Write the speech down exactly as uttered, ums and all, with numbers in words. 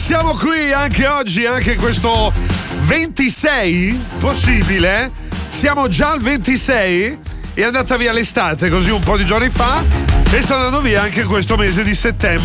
siamo qui anche oggi, anche questo ventisei, possibile? Siamo già al ventisei? È andata via l'estate così un po' di giorni fa e sta andando via anche questo mese di settembre.